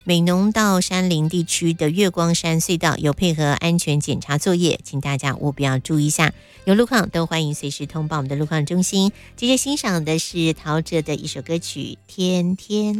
美浓到山林地区的月光山隧道有配合安全检查作业，请大家务必要注意一下。有路况都欢迎随时通报我们的路况中心。接着欣赏的是陶喆的一首歌曲《天天》。